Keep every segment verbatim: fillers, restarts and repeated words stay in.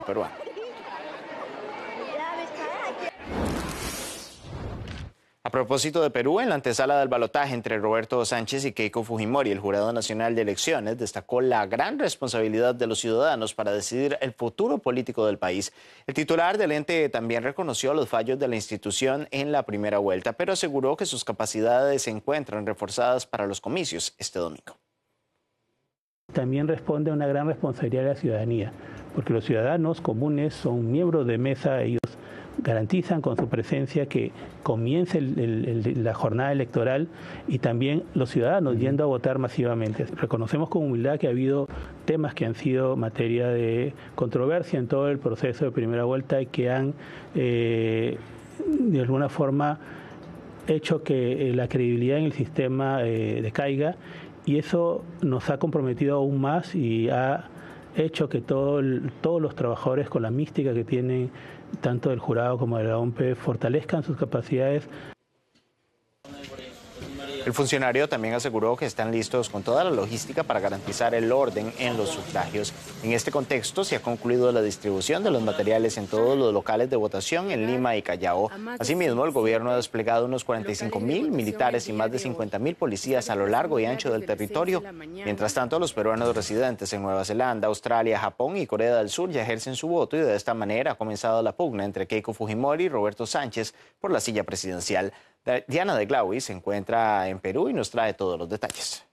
peruano. A propósito de Perú, en la antesala del balotaje entre Roberto Sánchez y Keiko Fujimori, el Jurado Nacional de Elecciones destacó la gran responsabilidad de los ciudadanos para decidir el futuro político del país. El titular del ente también reconoció los fallos de la institución en la primera vuelta, pero aseguró que sus capacidades se encuentran reforzadas para los comicios este domingo. También responde a una gran responsabilidad de la ciudadanía, porque los ciudadanos comunes son miembros de mesa, ellos garantizan con su presencia que comience el, el, el, la jornada electoral y también los ciudadanos yendo a votar masivamente. Reconocemos con humildad que ha habido temas que han sido materia de controversia en todo el proceso de primera vuelta y que han eh, de alguna forma hecho que eh, la credibilidad en el sistema eh, decaiga, y eso nos ha comprometido aún más y ha hecho que todo el, todos los trabajadores, con la mística que tienen tanto del jurado como de la O M P E, fortalezcan sus capacidades. El funcionario también aseguró que están listos con toda la logística para garantizar el orden en los sufragios. En este contexto se ha concluido la distribución de los materiales en todos los locales de votación en Lima y Callao. Asimismo, el gobierno ha desplegado unos cuarenta y cinco mil militares y más de cincuenta mil policías a lo largo y ancho del territorio. Mientras tanto, los peruanos residentes en Nueva Zelanda, Australia, Japón y Corea del Sur ya ejercen su voto y de esta manera ha comenzado la pugna entre Keiko Fujimori y Roberto Sánchez por la silla presidencial. Diana de Glaui se encuentra en Perú y nos trae todos los detalles.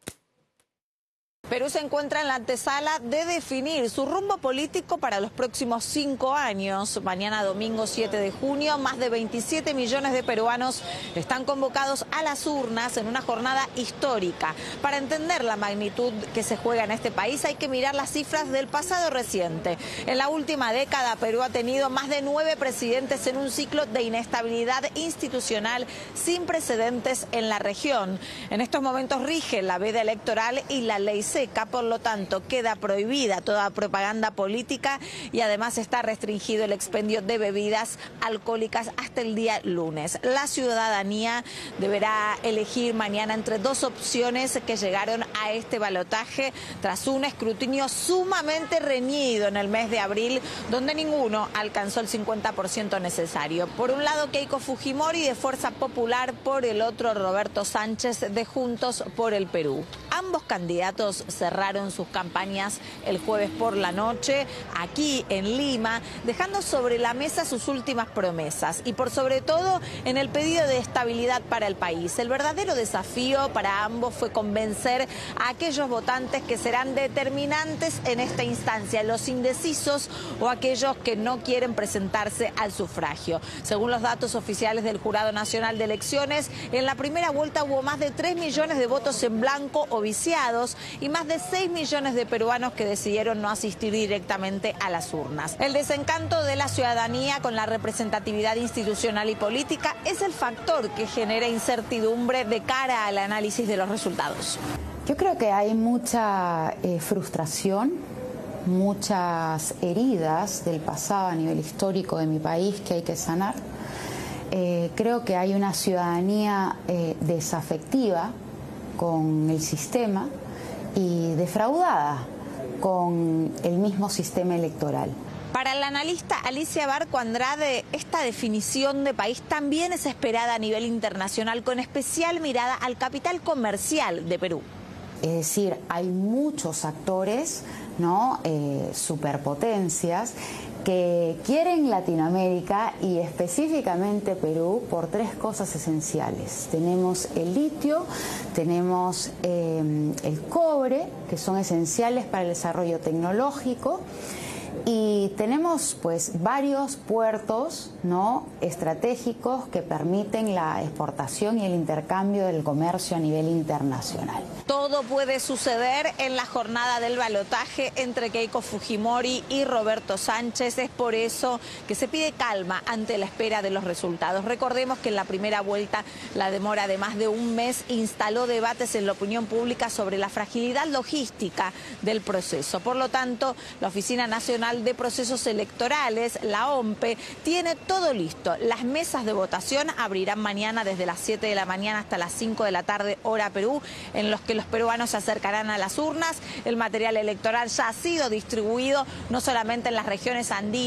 Perú se encuentra en la antesala de definir su rumbo político para los próximos cinco años. Mañana domingo siete de junio, más de veintisiete millones de peruanos están convocados a las urnas en una jornada histórica. Para entender la magnitud que se juega en este país hay que mirar las cifras del pasado reciente. En la última década, Perú ha tenido más de nueve presidentes en un ciclo de inestabilidad institucional sin precedentes en la región. En estos momentos rige la veda electoral y la ley seca. Por lo tanto, queda prohibida toda propaganda política y además está restringido el expendio de bebidas alcohólicas hasta el día lunes. La ciudadanía deberá elegir mañana entre dos opciones que llegaron a este balotaje tras un escrutinio sumamente reñido en el mes de abril, donde ninguno alcanzó el cincuenta por ciento necesario. Por un lado, Keiko Fujimori de Fuerza Popular, por el otro, Roberto Sánchez de Juntos por el Perú. Ambos candidatos cerraron sus campañas el jueves por la noche aquí en Lima, dejando sobre la mesa sus últimas promesas y por sobre todo en el pedido de estabilidad para el país. El verdadero desafío para ambos fue convencer a aquellos votantes que serán determinantes en esta instancia, los indecisos o aquellos que no quieren presentarse al sufragio. Según los datos oficiales del Jurado Nacional de Elecciones, en la primera vuelta hubo más de tres millones de votos en blanco o viciados y más de seis millones de peruanos que decidieron no asistir directamente a las urnas. El desencanto de la ciudadanía con la representatividad institucional y política es el factor que genera incertidumbre de cara al análisis de los resultados. Yo creo que hay mucha eh, frustración, muchas heridas del pasado a nivel histórico de mi país que hay que sanar. Eh, creo que hay una ciudadanía eh, desafectiva con el sistema y defraudada con el mismo sistema electoral. Para la analista Alicia Barco Andrade, esta definición de país también es esperada a nivel internacional, con especial mirada al capital comercial de Perú. Es decir, hay muchos actores, ¿no? eh, superpotencias que quieren Latinoamérica y específicamente Perú por tres cosas esenciales. Tenemos el litio, tenemos eh, el cobre, que son esenciales para el desarrollo tecnológico, y tenemos pues varios puertos, ¿no? estratégicos que permiten la exportación y el intercambio del comercio a nivel internacional. Todo puede suceder en la jornada del balotaje entre Keiko Fujimori y Roberto Sánchez. Es por eso que se pide calma ante la espera de los resultados. Recordemos que en la primera vuelta la demora de más de un mes instaló debates en la opinión pública sobre la fragilidad logística del proceso. Por lo tanto, la Oficina Nacional de Procesos procesos electorales, la O M P E tiene todo listo. Las mesas de votación abrirán mañana desde las siete de la mañana hasta las cinco de la tarde, hora Perú, en los que los peruanos se acercarán a las urnas. El material electoral ya ha sido distribuido no solamente en las regiones andinas,